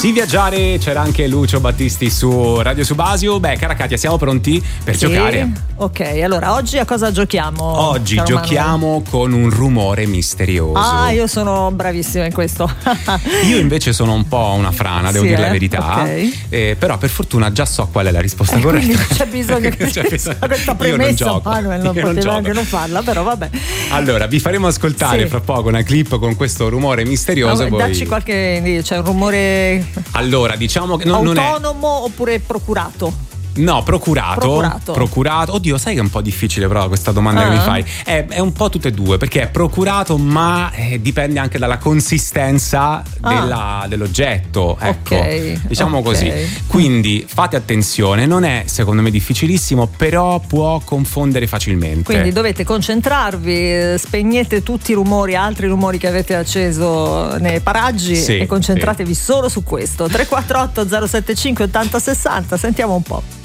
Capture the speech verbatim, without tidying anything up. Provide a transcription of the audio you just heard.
Sì, viaggiare, c'era anche Lucio Battisti su Radio Subasio. Beh, cara Katia, siamo pronti per sì. giocare? Ok, allora oggi a cosa giochiamo? Oggi giochiamo Manuel? con un rumore misterioso. Ah, io sono bravissima in questo. Io invece sono un po' una frana, devo sì, dire eh? la verità. Okay. Eh, però per fortuna già so qual è la risposta eh, corretta. Quindi c'è bisogno che c'è bisogno. questa premessa Manuel non poteva anche non farla, però vabbè. Allora, vi faremo ascoltare sì. fra poco una clip con questo rumore misterioso. No, poi... Dacci qualche, c'è un rumore. Allora, diciamo che non, autonomo non è... oppure procurato? No, procurato, procurato. Procurato. Oddio, sai che è un po' difficile però questa domanda ah. che mi fai. È, è un po' tutte e due, perché è procurato, ma eh, dipende anche dalla consistenza ah. della, dell'oggetto. Ecco, okay. diciamo okay. così. Quindi fate attenzione, non è secondo me difficilissimo, però può confondere facilmente. Quindi dovete concentrarvi, spegnete tutti i rumori, altri rumori che avete acceso nei paraggi sì, e concentratevi sì. solo su questo. tre quattro otto zero sette cinque ottanta sessanta, sentiamo un po'.